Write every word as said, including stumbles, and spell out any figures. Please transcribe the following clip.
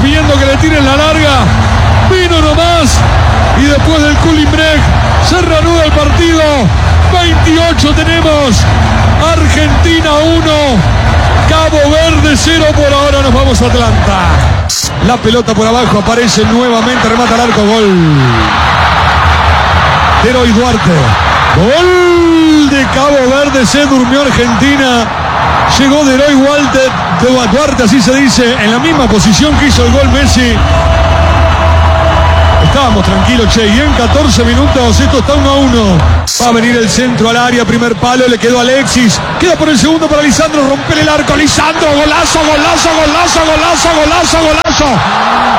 pidiendo que le tiren la larga. Vino nomás. Y después del cooling break se reanuda el partido. veintiocho tenemos. Argentina uno. Cabo Verde cero. Por ahora nos vamos a Atlanta. La pelota por abajo aparece nuevamente. Remata al arco. Gol. Leroy Duarte. Gol de Cabo Verde. Se durmió Argentina. Llegó Leroy Walter, Duarte, así se dice, en la misma posición que hizo el gol Messi. Estábamos tranquilos, che, y en catorce minutos esto está uno a uno. Va a venir el centro al área, primer palo, le quedó a Alexis. Queda por el segundo para Lisandro, rompe el arco, Lisandro, golazo, golazo, golazo, golazo, golazo, golazo.